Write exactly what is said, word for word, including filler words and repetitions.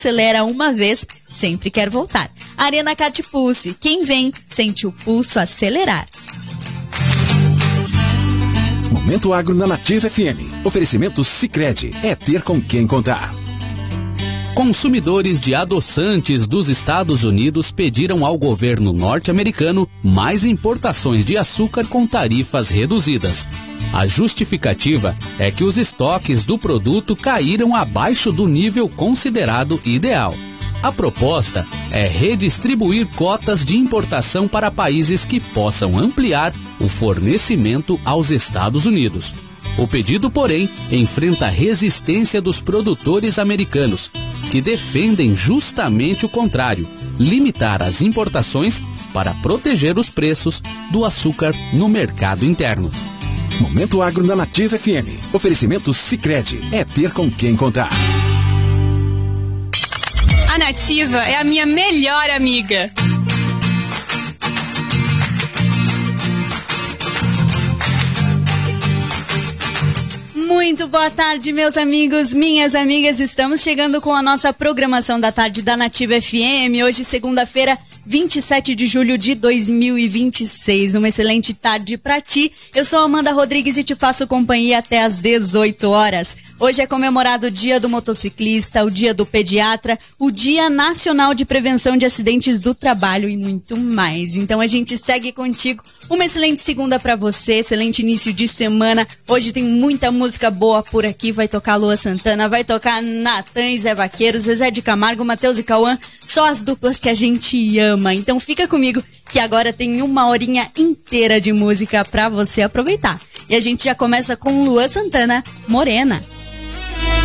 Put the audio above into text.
acelera uma vez, sempre quer voltar. Arena Cat Pulse, quem vem sente o pulso acelerar. Momento Agro na Nativa F M. Oferecimento Sicredi, é ter com quem contar. Consumidores de adoçantes dos Estados Unidos pediram ao governo norte-americano mais importações de açúcar com tarifas reduzidas. A justificativa é que os estoques do produto caíram abaixo do nível considerado ideal. A proposta é redistribuir cotas de importação para países que possam ampliar o fornecimento aos Estados Unidos. O pedido, porém, enfrenta a resistência dos produtores americanos, que defendem justamente o contrário, limitar as importações para proteger os preços do açúcar no mercado interno. Momento Agro na Nativa F M. Oferecimento Sicredi, é ter com quem contar. A Nativa é a minha melhor amiga. Muito boa tarde, meus amigos, minhas amigas. Estamos chegando com a nossa programação da tarde da Nativa F M. Hoje, segunda-feira, vinte e sete de julho de dois mil e vinte e seis. Uma excelente tarde pra ti. Eu sou Amanda Rodrigues e te faço companhia até às dezoito horas. Hoje é comemorado o Dia do Motociclista, o Dia do Pediatra, o Dia Nacional de Prevenção de Acidentes do Trabalho e muito mais. Então a gente segue contigo. Uma excelente segunda pra você, excelente início de semana. Hoje tem muita música boa por aqui. Vai tocar Lua Santana, vai tocar Natan e Zé Vaqueiro, Zezé de Camargo, Matheus e Cauã. Só as duplas que a gente ama. Então fica comigo que agora tem uma horinha inteira de música pra você aproveitar. E a gente já começa com Lua Santana, Morena.